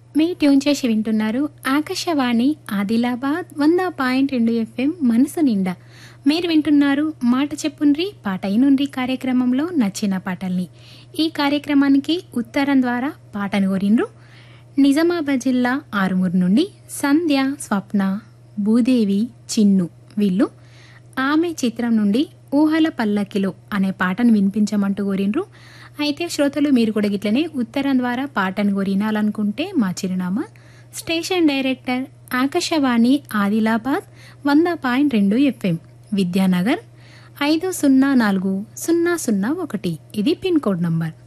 మీ tune చేసి వింటున్నారు Akashvani Adilabad 100.2 FM మనసు నిండా. మీరు వింటున్నారు మాట చెప్పుండ్రి పాట అయినుండ్రి కార్యక్రమంలో నచ్చిన పాటల్ని. ఈ కార్యక్రమానికి ఉత్తరం ద్వారా పాటను కోరిండ్రు నిజామాబాద్ జిల్లా ఆరుమూరు నుండి సంధ్య, స్వప్న, భూదేవి, చిన్ను. వీళ్ళు ఆమె చిత్రం నుండి ఊహల పల్లకిలో అనే పాటను వినిపించమంటూ కోరిండ్రు. అయితే శ్రోతలు మీరు కూడా గిట్లనే ఉత్తరం ద్వారా పాటను వినాలనుకుంటే మా చిరునామా station director Akashvani Adilabad 100.2 FM, Vidyanagar 504001. ఇది పిన్ కోడ్ నంబర్.